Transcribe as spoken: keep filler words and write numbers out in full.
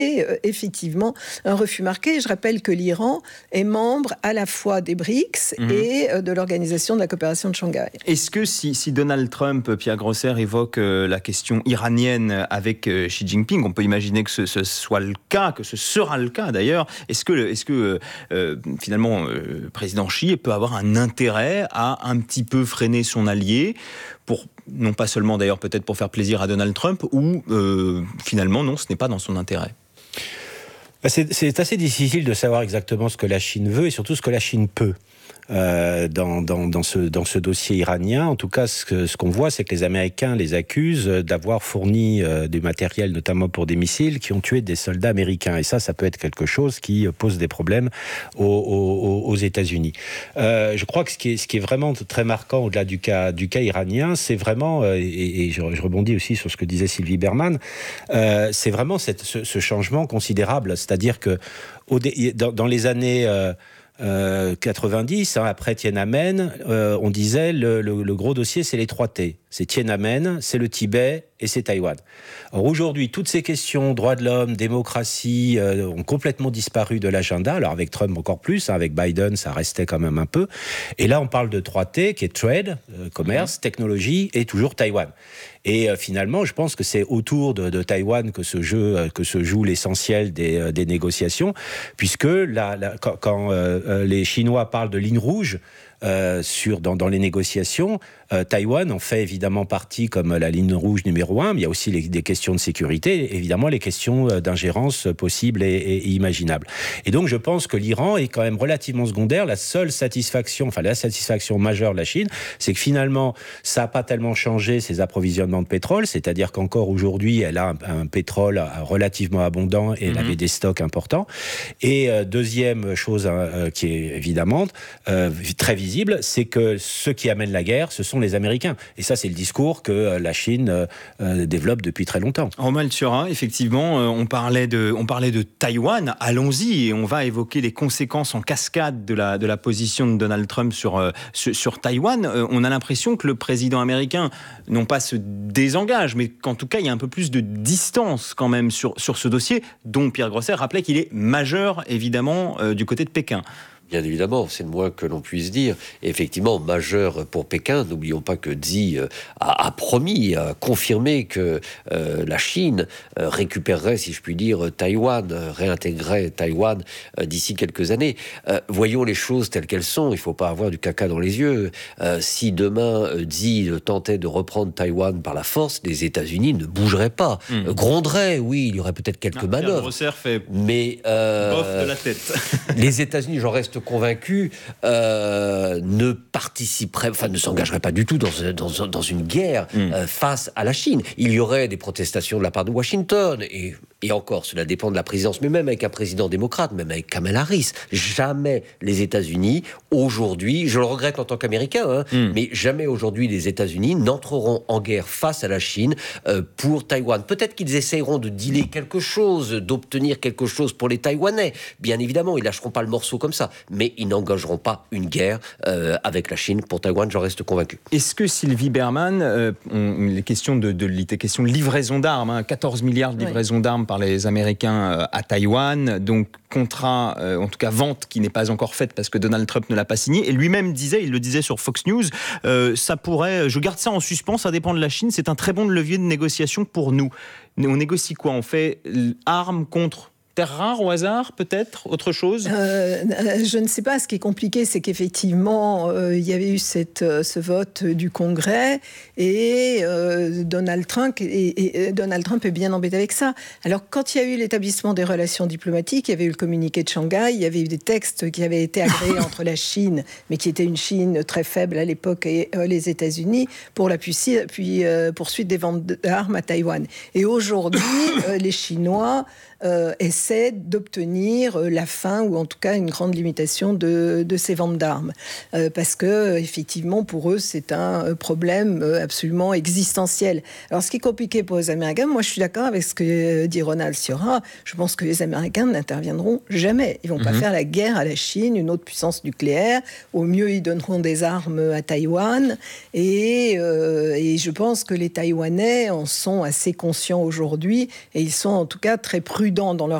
Et euh, effectivement, un refus marqué. Je rappelle que l'Iran est membre à la fois des BRICS mmh. et euh, de l'Organisation de la coopération de Shanghai. Est-ce que si, si Donald Trump, Pierre Grosser, évoque euh, la question iranienne avec euh, Xi Jinping, on peut imaginer que ce, ce soit le cas, que ce sera le cas d'ailleurs. Est-ce que, est-ce que euh, finalement, le euh, président Xi peut avoir un intérêt à un petit peu freiner son allié pour, non pas seulement d'ailleurs peut-être pour faire plaisir à Donald Trump, ou euh, finalement non, ce n'est pas dans son intérêt? C'est, c'est assez difficile de savoir exactement ce que la Chine veut et surtout ce que la Chine peut. Euh, dans, dans, dans, ce, dans ce dossier iranien. En tout cas, ce, que, ce qu'on voit, c'est que les Américains les accusent d'avoir fourni euh, du matériel, notamment pour des missiles, qui ont tué des soldats américains. Et ça, ça peut être quelque chose qui pose des problèmes aux, aux, aux États-Unis. Euh, je crois que ce qui est, ce qui est vraiment très marquant au-delà du cas, du cas iranien, c'est vraiment, euh, et, et je, je rebondis aussi sur ce que disait Sylvie Berman, euh, c'est vraiment cette, ce, ce changement considérable. C'est-à-dire que au, dans, dans les années... Euh, Euh, quatre-vingt-dix, hein, après Tiananmen, euh, on disait le, le, le gros dossier, c'est les trois T. C'est Tiananmen, c'est le Tibet et c'est Taïwan. Or aujourd'hui, toutes ces questions, droits de l'homme, démocratie, euh, ont complètement disparu de l'agenda. Alors avec Trump encore plus, hein, avec Biden, ça restait quand même un peu. Et là, on parle de trois T, qui est trade, euh, commerce, mmh. technologie et toujours Taïwan. Et euh, finalement, je pense que c'est autour de, de Taïwan que se, jeu, euh, que se joue l'essentiel des, euh, des négociations, puisque la, la, quand, quand euh, les Chinois parlent de ligne rouge, Euh, sur, dans, dans les négociations, euh, Taïwan en fait évidemment partie comme la ligne rouge numéro un, mais il y a aussi les, des questions de sécurité, évidemment les questions d'ingérence possibles et, et, et imaginables. Et donc je pense que l'Iran est quand même relativement secondaire. La seule satisfaction, enfin la satisfaction majeure de la Chine, c'est que finalement ça n'a pas tellement changé ses approvisionnements de pétrole, c'est-à-dire qu'encore aujourd'hui elle a un, un pétrole relativement abondant et elle mmh. avait des stocks importants. Et euh, deuxième chose euh, qui est évidemment euh, très visible, c'est que ceux qui amènent la guerre, ce sont les Américains. Et ça, c'est le discours que la Chine euh, développe depuis très longtemps. Romain Alturas, effectivement, euh, on, parlait de, on parlait de Taïwan. Allons-y, et on va évoquer les conséquences en cascade de la, de la position de Donald Trump sur, euh, sur, sur Taïwan. Euh, on a l'impression que le président américain, non pas se désengage, mais qu'en tout cas, il y a un peu plus de distance quand même sur, sur ce dossier, dont Pierre Grosser rappelait qu'il est majeur, évidemment, euh, du côté de Pékin. Bien évidemment, c'est le moins que l'on puisse dire. Et effectivement, majeur pour Pékin. N'oublions pas que Xi a, a promis, a confirmé que euh, la Chine euh, récupérerait, si je puis dire, Taïwan, euh, réintégrerait Taïwan euh, d'ici quelques années. Euh, voyons les choses telles qu'elles sont. Il ne faut pas avoir du caca dans les yeux. Euh, si demain euh, Xi tentait de reprendre Taïwan par la force, les États-Unis ne bougeraient pas, mmh. euh, gronderaient. Oui, il y aurait peut-être quelques ah, manœuvres. Fait mais euh, bof de la tête. Les États-Unis, j'en reste convaincu, euh, ne participerait, enfin ne s'engagerait pas du tout dans, dans, dans une guerre mmh. euh, face à la Chine. Il y aurait des protestations de la part de Washington, et, et encore, cela dépend de la présidence, mais même avec un président démocrate, même avec Kamala Harris, jamais les États-Unis, aujourd'hui, je le regrette en tant qu'Américain, hein, mmh. mais jamais aujourd'hui les États-Unis n'entreront en guerre face à la Chine euh, pour Taïwan. Peut-être qu'ils essayeront de dealer quelque chose, d'obtenir quelque chose pour les Taïwanais. Bien évidemment, ils lâcheront pas le morceau comme ça. Mais ils n'engageront pas une guerre euh, avec la Chine. Pour Taïwan, j'en reste convaincu. Est-ce que Sylvie Berman, euh, on, les questions de, de, de, questions de livraison d'armes, hein, quatorze milliards de livraison oui. d'armes par les Américains euh, à Taïwan, donc contrat, euh, en tout cas vente qui n'est pas encore faite parce que Donald Trump ne l'a pas signé, et lui-même disait, il le disait sur Fox News, euh, ça pourrait, je garde ça en suspens, ça dépend de la Chine, c'est un très bon levier de négociation pour nous. On négocie quoi? On fait armes contre terre rare au hasard, peut-être? Autre chose? euh, Je ne sais pas. Ce qui est compliqué, c'est qu'effectivement, euh, il y avait eu cette, euh, ce vote du Congrès et, euh, Donald Trump, et, et Donald Trump est bien embêté avec ça. Alors, quand il y a eu l'établissement des relations diplomatiques, il y avait eu le communiqué de Shanghai, il y avait eu des textes qui avaient été agréés entre la Chine, mais qui était une Chine très faible à l'époque, et euh, les États-Unis, pour la puis, puis, euh, poursuite des ventes d'armes à Taïwan. Et aujourd'hui, euh, les Chinois euh, essaient essaient d'obtenir la fin ou en tout cas une grande limitation de, de ces ventes d'armes. Euh, parce que, effectivement, pour eux, c'est un problème absolument existentiel. Alors, ce qui est compliqué pour les Américains, moi je suis d'accord avec ce que dit Ronald Sciorra, je pense que les Américains n'interviendront jamais. Ils ne vont pas mmh. faire la guerre à la Chine, une autre puissance nucléaire. Au mieux, ils donneront des armes à Taïwan. Et, euh, et je pense que les Taïwanais en sont assez conscients aujourd'hui et ils sont en tout cas très prudents dans leur